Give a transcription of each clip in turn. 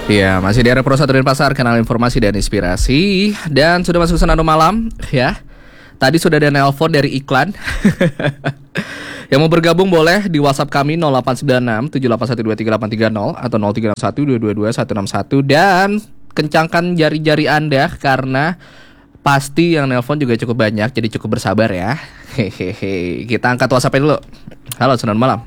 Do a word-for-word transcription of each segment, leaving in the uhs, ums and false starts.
Iya, masih di area Pro satu Denpasar, kanal informasi dan inspirasi. Dan sudah masuk Senandung Malam, ya. Tadi sudah ada nelpon dari iklan. Yang mau bergabung boleh di WhatsApp kami nol delapan sembilan enam tujuh delapan satu dua tiga delapan tiga nol atau nol tiga enam satu dua dua dua satu enam satu. Dan kencangkan jari-jari Anda karena pasti yang nelpon juga cukup banyak, jadi cukup bersabar ya. Hehehe. Kita angkat WhatsApp dulu. Halo, Senandung Malam.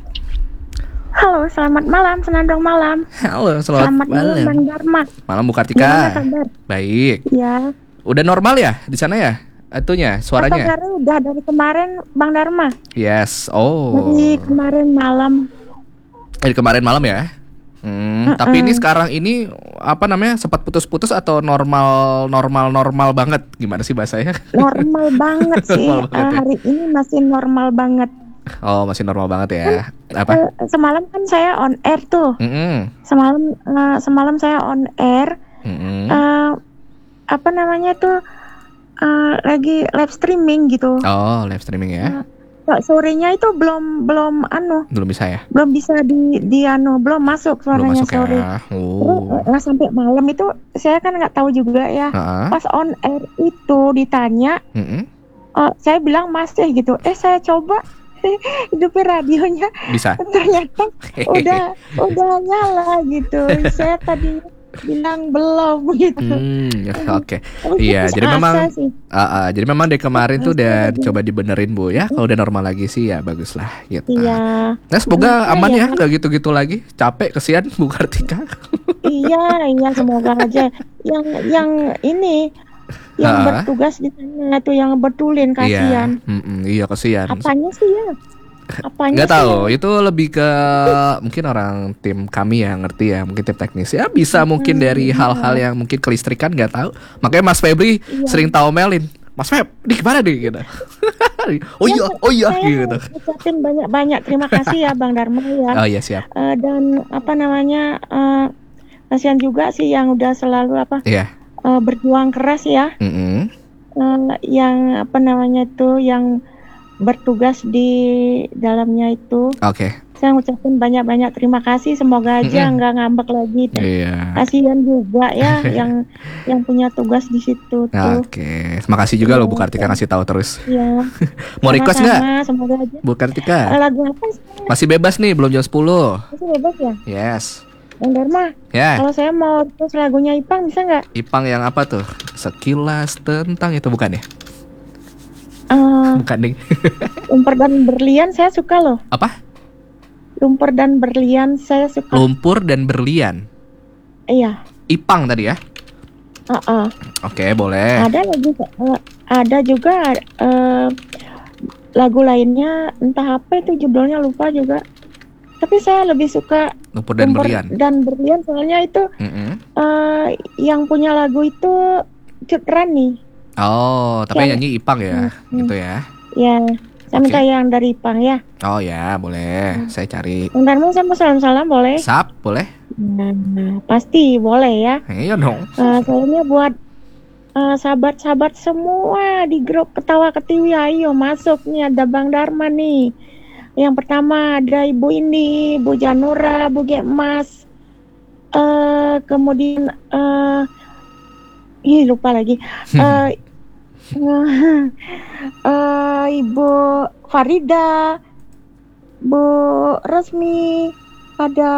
Halo, selamat malam, Senandung Malam. Halo, selamat, selamat malam, Bang Dharma. Malam Bu Kartika. Gimana kabar? Baik. Ya. Udah normal ya di sana ya? Itunya, suaranya. Kabarnya udah dari kemarin, Bang Dharma. Yes. Oh. Dari kemarin malam. Dari kemarin malam ya. Hmm, uh-uh. Tapi ini sekarang ini apa namanya? Sempat putus-putus atau normal normal normal banget? Gimana sih bahasanya? Normal banget sih. Normal banget, uh, ya? Hari ini masih normal banget. Oh, masih normal banget ya. Kan, Apa? Uh, semalam kan saya on air tuh. Mm-hmm. Semalam uh, semalam saya on air. Mm-hmm. Uh, apa namanya tuh? Uh, lagi live streaming gitu. Oh, live streaming ya. Uh, sorenya itu belum belum anu. Belum bisa ya? Belum bisa di di anu, belum masuk suaranya belum masuk sore. Ya. Oh. Terus nggak sampai malam itu saya kan nggak tahu juga ya. Uh-huh. Pas on air itu ditanya, Mm-hmm. uh, saya bilang masih gitu. Eh saya coba hidupin radionya, Bisa. ternyata udah udah nyala gitu. Saya tadi bilang belum gitu. Hmm, oke. Okay. Iya, jadi memang uh, uh, jadi memang dari kemarin tuh udah coba dibenerin Bu ya. Kalau udah normal lagi sih ya bagus lah gitu. Iya. Nah, semoga Nah, aman ya, ya. nggak gitu-gitu lagi. Capek, kesian Bu Kartika. Iya, iya semoga aja. Yang yang ini yang Ha? bertugas di sana tuh yang betulin, kasihan. Iya, mm-mm, iya kasihan. Apanya sih ya? Apanya Nggak sih tahu, ya? itu lebih ke mungkin orang tim kami yang ngerti ya, mungkin tim teknis ya bisa mungkin Hmm, dari iya. hal-hal yang mungkin kelistrikan nggak tahu. Makanya Mas Febri Iya. sering taomelin, Mas Feb, di gimana nih gitu. Oh iya, oh iya Saya gitu. ucapin banyak-banyak terima kasih ya Bang Dharma ya. Oh iya siap. Eh, dan apa namanya eh, kasihan juga sih yang udah selalu apa Iya. eh, berjuang keras ya. Mm-mm. Eh, yang apa namanya tuh yang bertugas di dalamnya itu. Oke. Saya ngucapin banyak-banyak terima kasih. Semoga aja Mm-mm. nggak ngambek lagi. Iya. Kasihan juga ya yang yang punya tugas di situ tuh. Oke, terima kasih juga loh Bu Kartika ngasih tahu terus. Ya. Mau request nggak Sama-sama, semoga aja. Bu Kartika? Eh, lagu apa sih? Masih bebas nih, belum jam sepuluh. Masih bebas ya? Yes. Bang Dharma, Ya, kalau saya mau terus lagunya Ipang bisa nggak? Ipang yang apa tuh? Sekilas tentang itu bukan ya? Eh, Bukan ding. Lumpur dan Berlian saya suka loh. Apa? Lumpur dan Berlian saya suka. Lumpur dan berlian. Iya. Ipang tadi ya? Uh-uh. Oke, boleh. Ada lagi, eh, ada juga eh, lagu lainnya entah apa itu judulnya lupa juga. Tapi saya lebih suka Lumpur dan Lumpur berlian. dan Berlian soalnya itu Mm-mm. eh, yang punya lagu itu Cut Rani. Oh, tapi Ya. nyanyi Ipang ya, Hmm. gitu ya? Ya, saya Oke. minta yang dari Ipang ya. Oh ya, boleh. Saya cari. Bang Dharma saya mau salam-salam boleh? Sap, boleh? Nah, pasti boleh ya. Iya dong. Uh, soalnya buat uh, sahabat-sahabat semua di grup Ketawa Ketiwi, ayo masuk nih, ada Bang Dharma nih. Yang pertama ada Ibu Indi, Bu Janura, Bu Gemas, uh, kemudian uh, ih lupa lagi. Uh, uh, Ibu Farida, Bu Resmi, ada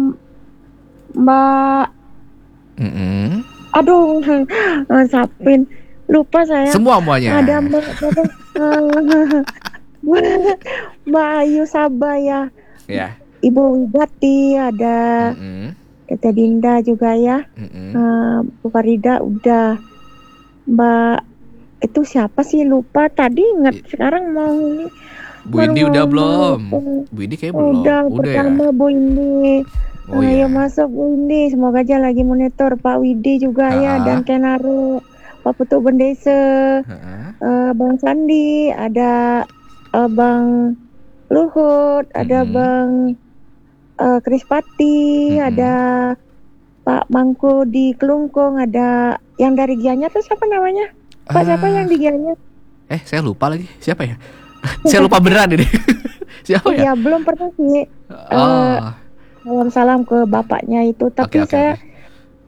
Mbak, Mm-mm. aduh, eh, Sapin, lupa saya. Semua muanya. Ada Mbak, apa, eh, Mbak Ayu Sabah ya, Ya. Ibu Wigati, ada Mm-mm. Tete Dinda juga ya, Mm-mm. eh, Bu Farida udah, Mbak itu siapa sih lupa tadi ingat sekarang mau ini. Bu Indi baru udah mau- belum? mau- Bu Indi kayak belum. Udah, Udah ya. pertama Bu Indi. Oh Ayo iya. masuk Bu Indi, semoga aja lagi monitor Pak Widi juga ya, Ha-ha. dan Kenaro, Pak Putu Bendese, Heeh. eh, Bang Sandi, ada eh, Bang Luhut, ada Mhm. Bang eh, Krispati, Mhm. ada Pak Mangku di Kelungkung, ada yang dari Gianyar tuh siapa namanya? Pak siapa Ah, yang di Gianyar? Eh, saya lupa lagi. Siapa ya? Saya lupa beneran ini. Siapa ya? Ya belum pernah sih. Oh. Salam-salam ke bapaknya itu, tapi Oke, oke, saya oke.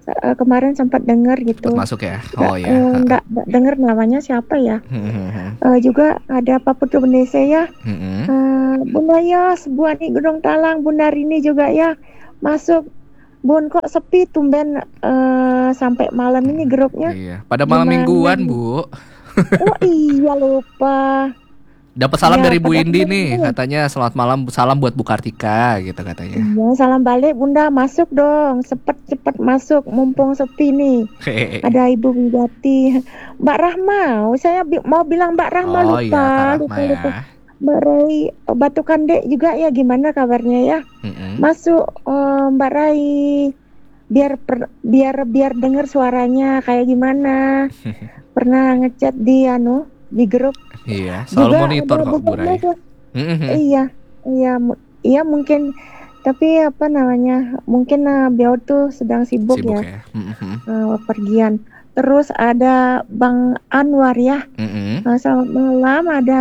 uh, kemarin sempat dengar gitu. Sempat masuk ya? Oh Nggak, ya. eh, nggak nggak dengar namanya siapa ya. Uh, juga ada Pak Putu Bendese ya. Uh, Bunda Yos, Bu Ani Gunung Talang, Bunda Rini juga ya masuk. Bun kok sepi tumben uh, sampai malam ini grupnya. Iya. Pada malam Gimana? mingguan Bu. Oh iya lupa. Dapat salam Ya, dari Bu pada Indi malam nih, mingguan. katanya selamat malam, salam buat Bu Kartika gitu katanya. Iya, salam balik Bunda, masuk dong, cepet-cepet masuk, mumpung sepi nih. Hehehe. Ada Ibu Widati, Mbak Rahma, oh, saya bi- mau bilang Mbak Rahma Oh lupa, iya Kak Rahma lupa, ya. lupa. Mbak Rai, oh, Batu Kandek juga ya, gimana kabarnya ya? Mm-mm. Masuk oh, Mbak Rai, biar per- biar biar dengar suaranya kayak gimana. Pernah ngechat di anu di grup. Iya, selalu Juga monitor ada kok Bu Rai. beberapa. Mm-mm. Iya, iya, mu- iya mungkin. Tapi apa namanya? Mungkin uh, beliau tuh sedang sibuk, Sibuk ya, ya. Mm-mm. uh, pergian. Terus ada Bang Anwar ya. Mm-mm. Uh, selamat malam. Ada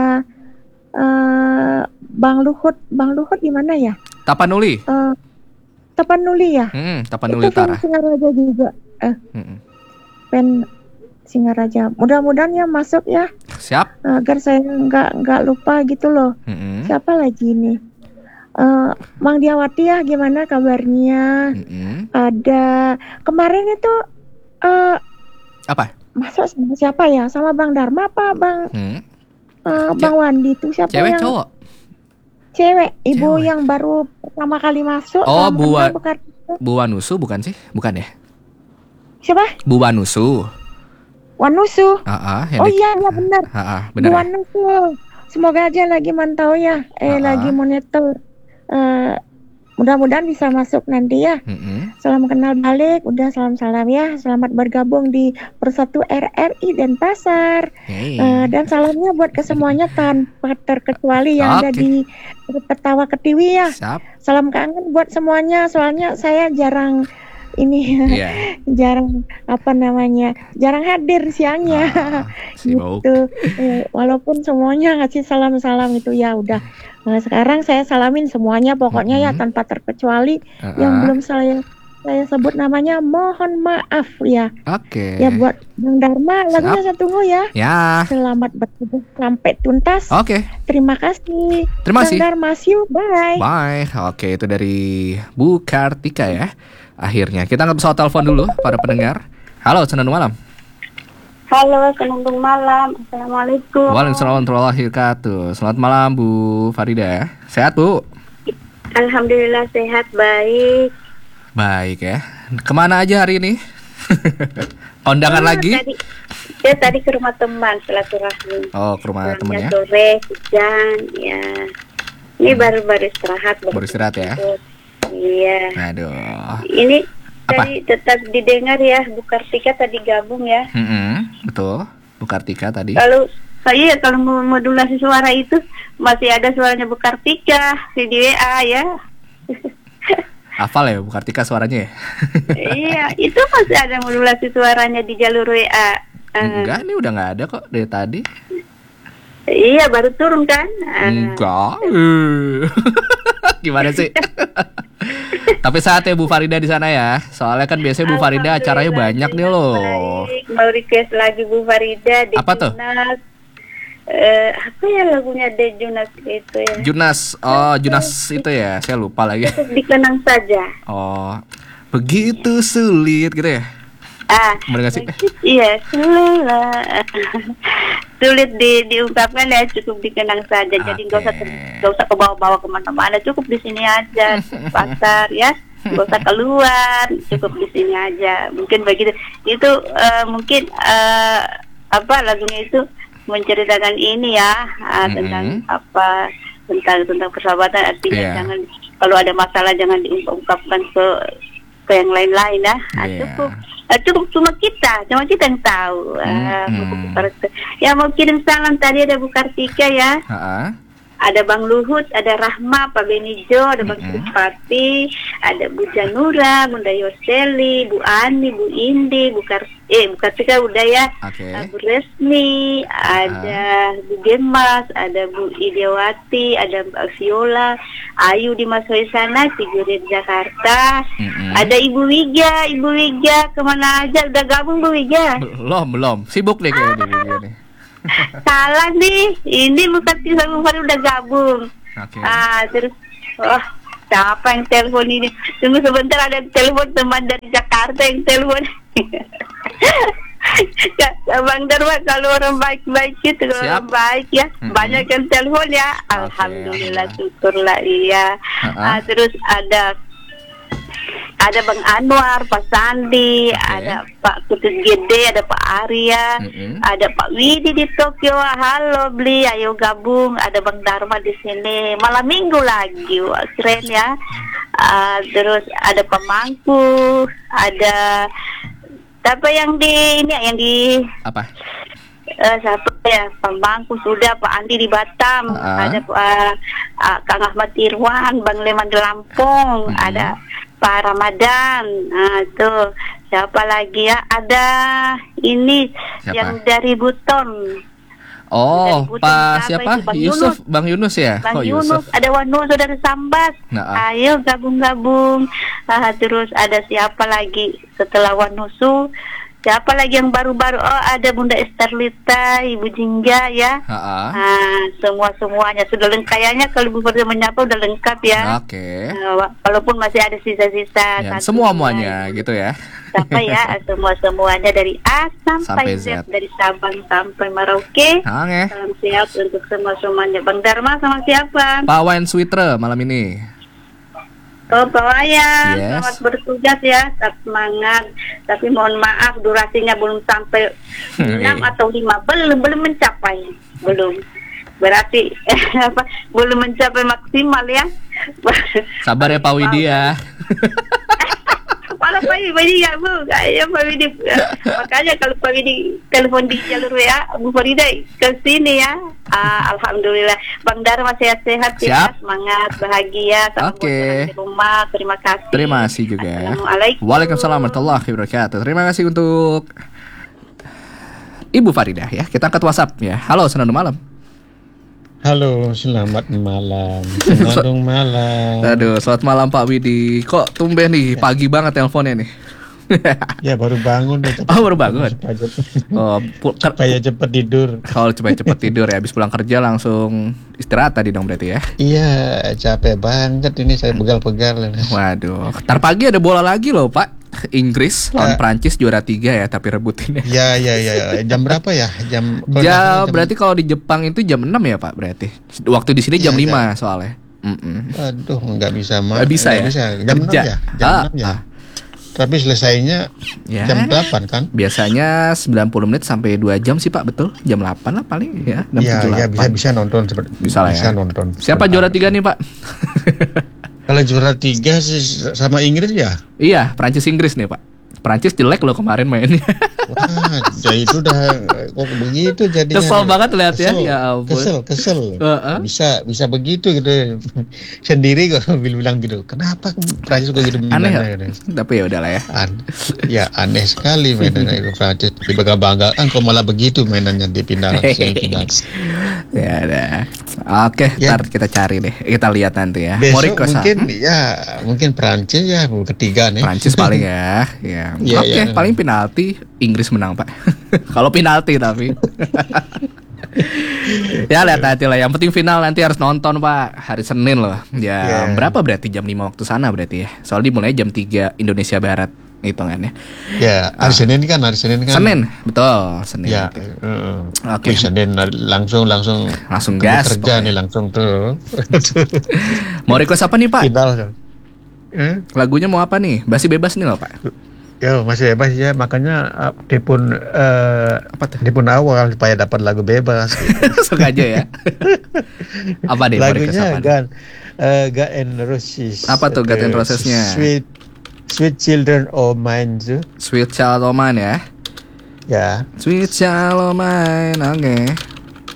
uh, Bang Luhut. Bang Luhut di mana ya? Tapanuli. Uh, Tapanuli ya. Mm, Tapanuli Itu kan Utara. Singaraja juga. Eh, Mm-mm. pen Singaraja. Mudah-mudahan ya masuk ya. Siap. Agar saya nggak nggak lupa gitu loh. Mm-mm. Siapa lagi nih? Eh, Mang Diawati ya, gimana kabarnya? Mm-mm. Ada kemarin itu eh Apa? masuk sama siapa ya? Sama Bang Dharma apa Bang Hmm? eh, Bang Wandi itu siapa Cewek yang cowok? cewek? Ibu Cewek. yang baru pertama kali masuk. Oh, salam Bu kenal, Wa- bukan? Bu Wanusu bukan sih? Bukan ya? Siapa? Bu Wanusu. Wanusu. Ah, Oh iya, iya benar. Ah, Bu benar. Ya? Wanusu. Semoga aja lagi mantau ya. Eh Ah, lagi ah. monitor. Eh mudah-mudahan bisa masuk nanti ya. Mm-mm. Salam kenal balik, udah salam-salam ya. Selamat bergabung di Persatu R R I Denpasar. Hey. Eh, dan salamnya buat ke semuanya tanpa terkecuali yang ada Oke. di Ketawa Ketiwi ya. Siap. Salam kangen buat semuanya. Soalnya saya jarang ini Iya. jarang apa namanya, jarang hadir siangnya. Ah, sibuk. Gitu. Eh, walaupun semuanya ngasih salam-salam itu ya udah. Nah, sekarang saya salamin semuanya pokoknya ya Mm-mm. tanpa terkecuali. Ah, Yang ah. belum saya saya sebut namanya mohon maaf ya. Oke. Ya buat Bang Dharma lagunya saya tunggu ya. Ya. Selamat bertugas sampai tuntas. Oke. Terima kasih. Terima kasih. Bang Dharma, see you, bye. Bye. Oke, itu dari Bu Kartika ya. Akhirnya kita angkat pesawat telepon dulu para pendengar. Halo, Senandung Malam. Halo, Senandung Malam. Assalamualaikum. Waalaikumsalam warahmatullahi wabarakatuh. Selamat malam Bu Farida. Sehat Bu? Alhamdulillah sehat, baik. Baik ya. Kemana aja hari ini? Kondangan Ah, lagi? Tadi, ya tadi ke rumah teman silaturahmi. Oh, ke rumah temennya. Pulangnya sore, hujan, ya. Ini baru-baru istirahat. Baru istirahat ya? Iya. Aduh. Ini Apa? tadi tetap didengar ya, Bu Kartika tadi gabung ya. Mm-mm, betul. Bu Kartika tadi. Kalau saya kalau mau modulasi suara itu masih ada suaranya Bu Kartika di W A ya. Hafal ya Bu Kartika suaranya ya? Iya, itu masih ada modulasi suaranya di jalur W A. Eh, Enggak, ini udah nggak ada kok dari tadi. Iya, baru turun kan? Eh, Enggak. Eh. Gimana sih? Tapi saat ya Bu Farida di sana ya. Soalnya kan biasanya Bu Farida acaranya Alhamdulillah, banyak nih sehat, loh. baik. Mau request lagi Bu Farida di Apa tuh? Junas. Eh, apa ya lagunya De Junas itu ya? Junas, oh Junas itu ya. Saya lupa lagi. Cukup dikenang saja. Oh, begitu sulit gitu ya. Ah, Bener gak sih? iya, sulit lah. Sulit di, diungkapkan ya, cukup dikenang saja. Jadi nggak usah Oke. nggak usah ke bawah-bawah kemana-mana, cukup di sini aja, di pasar ya. Nggak usah keluar, cukup di sini aja. Mungkin begitu. Itu eh, mungkin eh, apa lagunya itu menceritakan ini ya, ah, Mm-mm. tentang apa tentang tentang persahabatan. Artinya Iya. jangan kalau ada masalah jangan diungkapkan ke ke yang lain-lain ya. Ah, Iya. cukup. Uh, cukup cuma kita, cuma kita yang tahu. Uh, Mm-mm. Bu Kartika. Ya mau kirim salam tadi ada Bu Kartika ya. Ha-ha. ada Bang Luhut, ada Rahma, Pak Benijo, ada Bang Supati, ada Bu Janura, Bunda Yoseli, Bu Ani, Bu Indi, Bu Kar eh Bu Kartika udah ya, Oke. uh, Bu Resmi, ada Bu Gemas, ada Bu Idewati, ada Mbak Viola, Ayu di Masohi sana, Figurin Jakarta, Mm-mm. ada Ibu Wiga, Ibu Wiga kemana aja udah gabung Bu Wiga? Belum, belum. Sibuk nih kayaknya di video nih. Salah nih, ini bukan Tisa Bufar udah gabung. Oke. Ah, terus, oh, siapa yang telepon ini? Tunggu sebentar, ada yang telepon teman dari Jakarta yang telepon. Bang Darma, kalau orang baik-baik itu, kalau Siap. orang baik ya, Mm-mm. banyak yang telepon ya. Alhamdulillah, syukurlah iya. Uh-uh. Ah, terus ada ada Bang Anwar, Pak Sandi, Oke. ada Pak Kutut Gede, ada Pak Arya, Mm-mm. ada Pak Widi di Tokyo. Halo Bli, ayo gabung. Ada Bang Dharma di sini. Malam minggu lagi, wah keren ya. Ah, terus ada Pak Mangku, ada siapa yang di ini yang di Apa? eh siapa ya, Pak Mangku sudah, Pak Andi di Batam, Ah. ada uh, uh, Kang Ahmad Irwan, Bang Leman di Lampung, Mm-hmm. ada Pak Ramadan, nah tuh siapa lagi ya, ada ini Siapa? yang dari Buton, Oh, Dari Buton Pak siapa siapa? itu? Bang Yusuf, Yunus. Bang Yunus ya? Bang Kok Yunus, Yusuf? ada Wanu saudara Sambas, Nah, ah. ayo gabung-gabung. Ah, terus ada siapa lagi setelah Wanusu? Siapa lagi yang baru-baru? Oh, ada Bunda Esterlita, Ibu Jingga ya. Ha-ha. Ah, semua-semuanya sudah lengkap. Kayaknya kalau Bu Farida menyapa udah lengkap ya. Oke. Nah, wa- walaupun masih ada sisa-sisa. Ya, satu, semua dua, muanya gitu ya. Siapa ya? Semua-semuanya dari A Sampai sampai, Z. Z. Dari Sabang sampai Merauke. Oke. Salam sehat untuk semua-semuanya. Bang Dharma sama siapa? Pak Wan Sweetre malam ini. Oh, Pak Wayan, Yes. selamat bertugas ya, tetap semangat. Tapi mohon maaf, durasinya belum sampai enam atau lima, belum belum mencapai, belum. Berarti apa? Belum mencapai maksimal ya. Sabar ya Pak Widi ya. Malah Pak Widi ya Bu, kayak Pak Widi. Makanya kalau Pak Widi telepon di jalur W A, Bu Farida ke sini ya. Ah, Alhamdulillah. Bang Dharma sehat-sehat ya, Siap. semangat, bahagia. Salam Oke. buat orang di rumah. Terima kasih. Terima kasih juga. Assalamualaikum. Waalaikumsalam warahmatullahi wabarakatuh. Terima kasih untuk Ibu Faridah ya. Kita angkat WhatsApp ya. Halo, senang malam. Halo, selamat malam. Selamat malam. Aduh, selamat malam Pak Widi. Kok tumben nih pagi banget teleponnya nih. Ya baru bangun deh. Oh, baru bangun. Supaya, Oh, pu- ker- supaya cepet tidur. kalau coba cepet tidur ya, habis pulang kerja langsung istirahat tadi dong berarti ya. Iya, capek banget ini saya begal-begal. Waduh, ntar pagi ada bola lagi loh Pak. Inggris lawan Ya. Prancis juara tiga ya, tapi rebutin ya. Ya, ya, ya. Jam berapa ya? Jam. kalau Jam jam- berarti kalau di Jepang itu jam enam ya Pak berarti. Waktu di sini jam Iya, lima soalnya. Mm-mm. Aduh, nggak bisa mah. Nggak bisa ya? Jam enam Kerja. ya? Jam Ah, enam ya. ah. Tapi selesainya Ya. jam delapan kan? Biasanya sembilan puluh menit sampai dua jam sih Pak, betul? Jam delapan lah paling ya. enam Iya, tujuh ya delapan. bisa bisa nonton seperti Bisa lah ya. nonton. Siapa juara tiga nih Pak? Kalau juara tiga sih sama Inggris ya? Iya, Prancis Inggris nih Pak. Prancis jelek loh kemarin mainnya. Wah, ya itu udah kok begitu jadinya. Kesel banget lihat ya. Kesel, Ya ampun. Kesel, kesel. Heeh. Bisa bisa begitu gitu. Sendiri kok bilang gitu. Kenapa Prancis kok gitu Aneh ya? mainannya, gitu. Tapi ya udahlah ya. An- ya aneh sekali mainannya itu Prancis. Dibangga-banggakan kok malah begitu mainannya di final semifinal. Ya udah. Oke, Ya. ntar kita cari deh. Kita lihat nanti ya. Mau Besok request mungkin apa? ya mungkin Prancis ya ketiga nih. Prancis paling ya. Ya. Iya, Oke, iya. paling penalti Inggris menang, Pak. Kalau penalti tapi. Ya lihat nanti lah. Yang penting final nanti harus nonton, Pak. Hari Senin loh. Jam Iya. berapa berarti? Jam lima waktu sana berarti ya. Soalnya dimulai jam tiga Indonesia Barat hitungannya. Ya, hari Senin kan hari Senin kan. Senin, betul, Senin. Ya, Gitu. heeh. Oke. Wih, Senin langsung langsung Langsung ketemu gas, kerja pokoknya. nih langsung tuh. Mau request apa nih, Pak? Final. Eh? Lagunya mau apa nih? Masih bebas nih loh, Pak. Ya masih bebas ya, makanya uh, dipun uh, Apa tuh? dipun awal supaya dapat lagu bebas. Suka aja ya. Apa deh? mau request Lagunya apa nih? Gun, uh, Gun and Roses. Apa tuh Gun and Uh, Roses-nya? Sweet Sweet Children of Mine tuh. Sweet Child O' Mine ya. Ya. Sweet Child O' Mine, oke.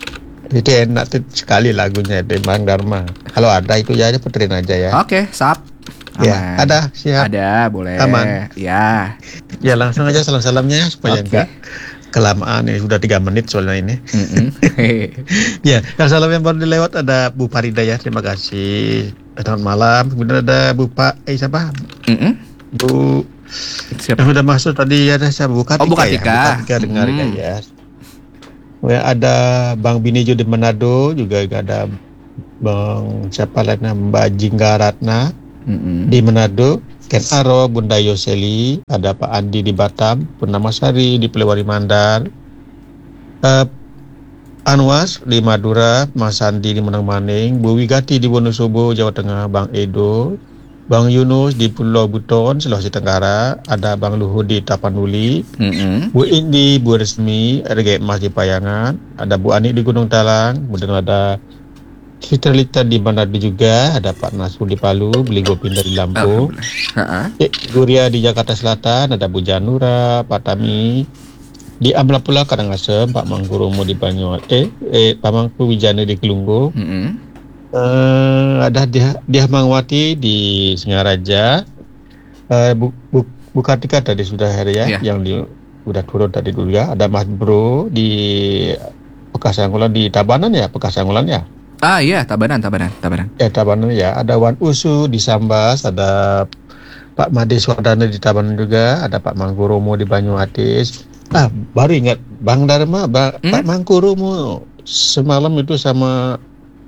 Itu enak tuh sekali lagunya di Bang Dharma. Kalau ada itu ya aja puterin aja ya. Oke, sap. Ya, Aman. ada, siap. Ada, boleh. Aman. Ya. Ya langsung aja salam-salamnya supaya Oke. enggak kelamaan nih, sudah tiga menit soalnya ini. Mm-mm. Ya, yang salam yang baru dilewat ada Bu Farida ya, terima kasih. Selamat malam. Kemudian ada Bu Pak, eh siapa? Mm-mm. Bu Siap. yang sudah masuk tadi ada siapa? Bu Kartika. Oh, Bu Ya? Kartika. Bu Kartika dengar Hmm. ya. Ya, ada Bang Binijo di Manado, juga ada Bang siapa lagi namanya Mbak Jingga Ratna Mm-mm. di Manado, Ken Aro, Bunda Yoseli, ada Pak Andi di Batam, Purnama Sari di Pelewari Mandar, uh, Anwas di Madura, Mas Andi di Menang Maning, Bu Wigati di Wonosobo, Jawa Tengah, Bang Edo, Bang Yunus di Pulau Buton, Sulawesi Tenggara, ada Bang Luhur di Tapanuli, Mm-mm. Bu Indi, Bu Resmi, R G Emas di Payangan, ada Bu Ani di Gunung Talang, kemudian ada Fitralita di Manado juga, ada Pak Nasrul di Palu, Beli Gopinda di Lampung, Ha-ha. eh, Guria di Jakarta Selatan, ada Bu Janura, Pak Tami di Ambla Pula Karangasem, Pak Mangkuromo di Banyuwangi, eh, eh Pak Mangku Wijana di Kelunggo, Mm-mm. eh, ada Dia Diah Mangwati di Singaraja, eh, Bu, Bu, Bu Kartika tadi sudah hari ya, Iya. yang di udah turun tadi dulu ya, ada Mas Bro di Pekasanggulan di Tabanan ya, Pekasanggulan ya. Ah iya, Tabanan, Tabanan, Tabanan. Ya Tabanan ya, ada Wan Usu di Sambas, ada Pak Made Swardana di Tabanan juga, ada Pak Mangkuromo di Banyuatis. Ah, baru ingat Bang Dharma, ba- Hmm? Pak Mangkuromo semalam itu sama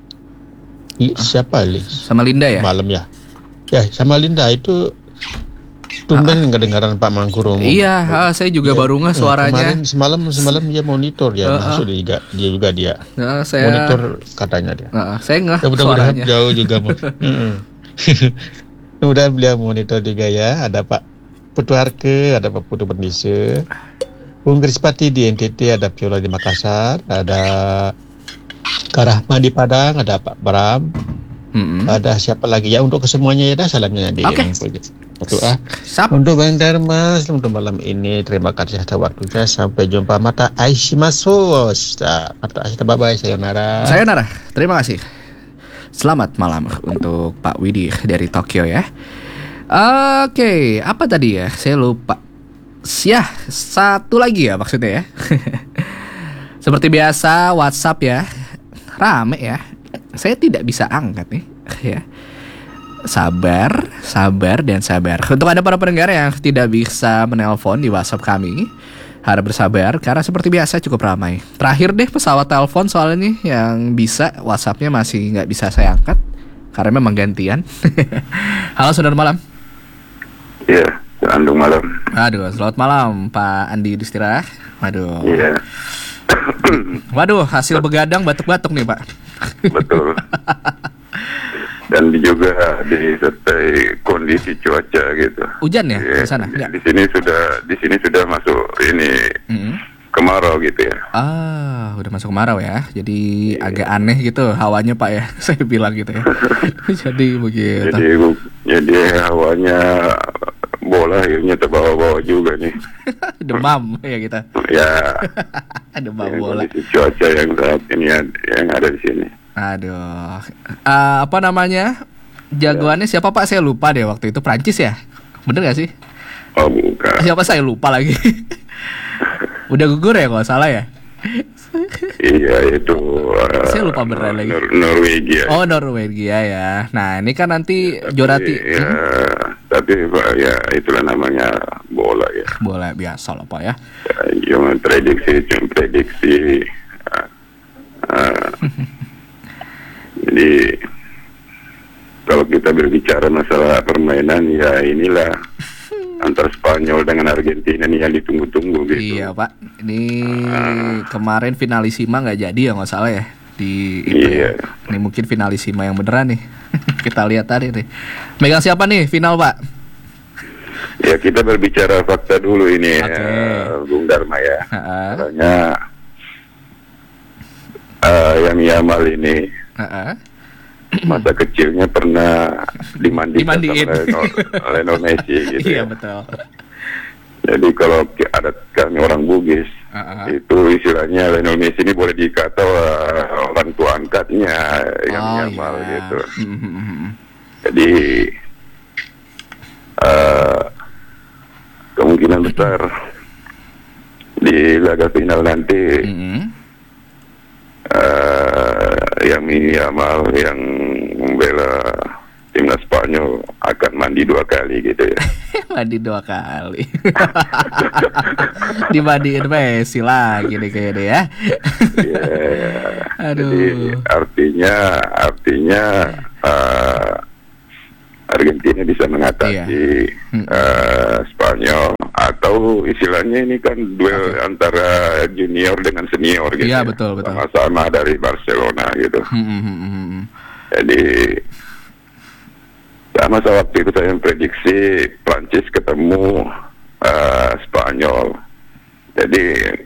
Li- siapa Li? Sama Linda ya? Malam ya. Ya, sama Linda itu tumben kedengaran Pak Mangkuromo. Iya, ah, saya juga Ya, baru nggak eh, suaranya. Kemarin semalam semalam dia monitor ya, Uh, uh. masuk dia juga dia juga dia. Nah, saya Monitor katanya dia. Nah, saya nggak Ya, mudah-mudahan suaranya. jauh juga. Mm-mm. Mudah-mudahan beliau monitor juga ya. Ada Pak Putu Harke, ada Pak Putu Bendise, Bung Krispati di N T T, ada Viola di Makassar, ada Karahma di Padang, ada Pak Bram, Mm-mm. ada siapa lagi ya, untuk kesemuanya ya dah salamnya di Oke. Satu ah. Sap. Untuk Bang Dharma, untuk malam ini terima kasih atas waktunya. Sampai jumpa mata Aishimasu. Mata Aishimasu, bye bye, sayonara. Sayonara. Terima kasih. Selamat malam untuk Pak Widi dari Tokyo ya. Oke, apa tadi ya? Saya lupa. Yah, satu lagi ya maksudnya ya. Seperti biasa WhatsApp ya, rame ya. Saya tidak bisa angkat nih ya. Sabar, sabar dan sabar. Untuk Anda para pendengar yang tidak bisa menelpon di WhatsApp kami, harap bersabar karena seperti biasa cukup ramai. Terakhir deh pesawat telepon soalnya nih yang bisa, WhatsAppnya masih nggak bisa saya angkat karena memang gantian. Halo, saudara malam. Iya, Andung malam. Aduh, selamat malam Pak Andi Distira. Waduh, Iya, waduh, hasil begadang batuk-batuk nih Pak. betul. Dan juga disertai kondisi cuaca gitu. Hujan ya Iya, di sana? di, Enggak. di sini sudah di sini sudah masuk ini Mm-mm. kemarau gitu ya. Ah, udah masuk kemarau ya. Jadi agak aneh gitu hawanya Pak ya. Saya bilang gitu ya. Jadi begitu. Jadi bu- jadi hawanya bola akhirnya terbawa-bawa juga nih. Demam ya kita. Ya, Demam ini bola. kondisi cuaca yang saat ini ad- yang ada di sini. Aduh. Ah, apa namanya? Jagoannya siapa Pak? Saya lupa deh waktu itu. Prancis ya? Bener gak sih? Oh bukan. Siapa saya lupa lagi. Udah gugur ya kalau salah ya? Iya itu. uh, Saya lupa beneran lagi. Nor- Norwegia. Oh, Norwegia ya. Nah, ini kan nanti Tapi, juara ti- ya, Hmm? tapi Pak, ya itulah namanya bola ya. Bola biasa lah Pak ya. Ya, cuma prediksi, cuma prediksi. Uh, uh, jadi kalau kita berbicara masalah permainan, ya inilah antara Spanyol dengan Argentina nih yang ditunggu-tunggu gitu. Iya Pak. Ini kemarin finalisima nggak jadi ya nggak salah ya di itu Iya. ya. Ini mungkin finalisima yang beneran nih. Kita lihat tadi nih. Megang siapa nih final Pak? Ya kita berbicara fakta dulu ini, Oke. ya, Bung Dharma ya. Ha-ha. Karena uh, yang Yamal ini Ha-ha. masa kecilnya pernah dimandikan Dimandiin. sama Lionel, Lionel Messi gitu Iya ya. betul. Jadi kalau ki- ada kami orang Bugis Uh-uh. Itu istilahnya Lionel Messi ini boleh dikata uh, orang tua angkatnya yang Oh, Yamal iya. gitu. Mhm. Jadi uh, kemungkinan besar di laga final nanti Mhm. uh, yang Yamal yang membela timnas Spanyol akan mandi dua kali gitu ya. Mandi dua kali. Dimandiin Messi lagi nih kayaknya ya. Ya, Aduh. jadi artinya artinya uh, Argentina bisa mengatasi Iya. uh, Spanyol, atau istilahnya ini kan duel antara junior dengan senior gitu. Iya, ya. betul, betul. Sama-sama dari Barcelona gitu. Mhm. Jadi sama masa waktu itu saya memprediksi Prancis ketemu uh, Spanyol. Jadi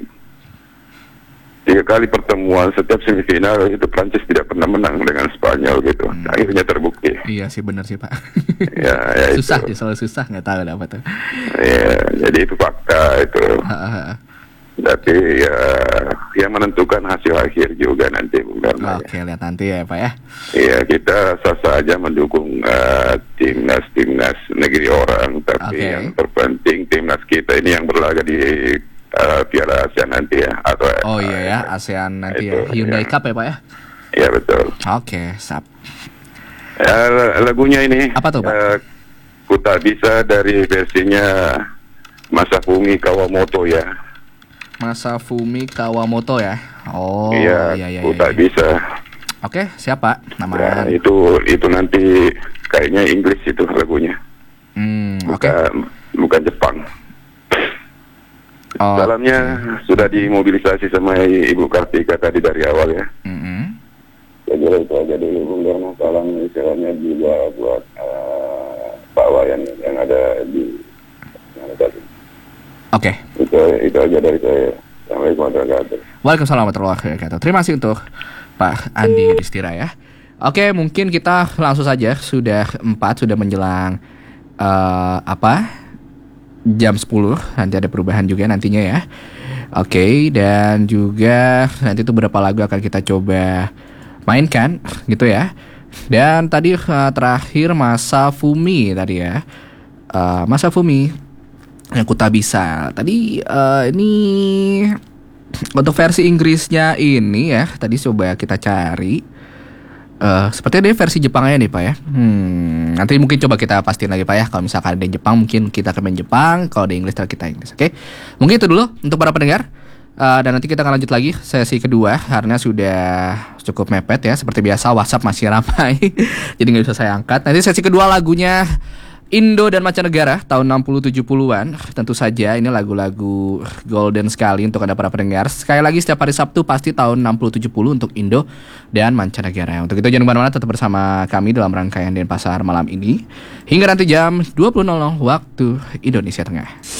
tiga kali pertemuan setiap semifinal itu Prancis tidak pernah menang dengan Spanyol gitu. Hmm. Akhirnya terbukti. Iya sih, benar sih Pak. Ya, ya Susah itu. sih, selalu susah, nggak tahu apa tuh. Ya, jadi itu fakta itu. Heeh. Tapi ya yang menentukan hasil akhir juga nanti Bung Dharma. Oke, lihat nanti ya Pak ya. Iya, kita sah-sah aja mendukung uh, timnas-timnas negeri orang, tapi Oke. yang terpenting timnas kita ini yang berlaga di uh, Piala Asia nanti ya, atau Oh iya ya, uh, ASEAN nanti itu, ya. Hyundai ya. Cup ya Pak ya. Iya betul. Oke, sap. Ya, lagunya ini Apa tuh, Pak? uh, ku tak bisa dari versinya Masafumi Kawamoto ya. Masafumi Kawamoto ya. Oh, Iya, iya iya ku iya. tak iya. bisa. Oke, siapa? Nama. Ya, itu itu nanti kayaknya Inggris itu lagunya. Hmm, oke. Bukan bukan Jepang. Oh, Salamnya sudah dimobilisasi sama Ibu Kartika tadi dari awal ya. mm-mm. Ya jadi itu aja dulu Bung Dharma. Salam istilahnya juga buat uh, Pak Wayan yang ada di yang ada tadi. Oke. Itu itu aja dari saya. Assalamualaikum warahmatullahi wabarakatuh. Waalaikumsalam warahmatullahi wabarakatuh. Terima kasih untuk Pak Andi Yudhistira ya. Oke, mungkin kita langsung saja, sudah empat, sudah menjelang eh, apa? jam sepuluh, nanti ada perubahan juga nantinya ya. Oke, dan juga nanti itu berapa lagu akan kita coba mainkan gitu ya. Dan tadi eh, terakhir Masafumi tadi ya. Eh, Masafumi yang ku tak bisa. Tadi eh, ini untuk versi Inggrisnya ini ya, tadi coba kita cari. Eh, sepertinya dia versi Jepangnya nih Pak ya. Hmm, nanti mungkin coba kita pastiin lagi Pak ya. Kalau misalkan ada yang Jepang mungkin kita akan main Jepang. Kalau ada Inggris kita Inggris. Oke, mungkin itu dulu untuk para pendengar. Eh, dan nanti kita akan lanjut lagi sesi kedua karena sudah cukup mepet ya. Seperti biasa WhatsApp masih ramai. Jadi nggak bisa saya angkat. Nanti sesi kedua lagunya Indo dan mancanegara tahun enam puluh tujuh puluhan. Tentu saja ini lagu-lagu golden sekali untuk Anda para pendengar. Sekali lagi setiap hari Sabtu pasti tahun enam puluh tujuh puluh untuk Indo dan mancanegara. Untuk itu jangan kemana-mana, tetap bersama kami dalam rangkaian Denpasar malam ini hingga nanti jam dua puluh waktu Indonesia Tengah.